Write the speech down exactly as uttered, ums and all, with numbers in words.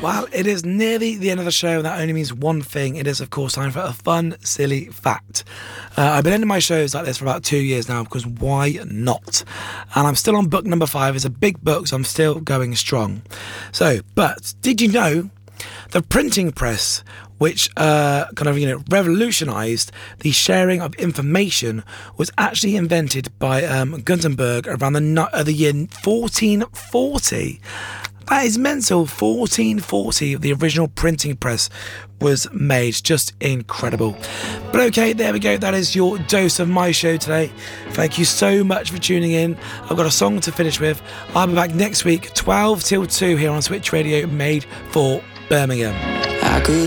Well, it is nearly the end of the show, and that only means one thing. It is, of course, time for a fun, silly fact. Uh, I've been ending my shows like this for about two years now, because why not? And I'm still on book number five. It's a big book, so I'm still going strong. So, but did you know the printing press, which uh, kind of, you know, revolutionised the sharing of information, was actually invented by um, Gutenberg around the, no- uh, the year fourteen forty. That is mental. fourteen forty, the original printing press was made. Just incredible. But okay, there we go. That is your dose of my show today. Thank you so much for tuning in. I've got a song to finish with. I'll be back next week, twelve till two, here on Switch Radio, made for Birmingham.